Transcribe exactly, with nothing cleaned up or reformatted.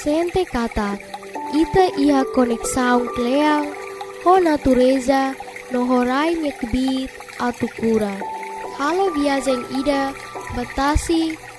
sente kata ita iha konek saung kleang ho natureza no horai mekbit atu kura. Halo viajeng ida batasi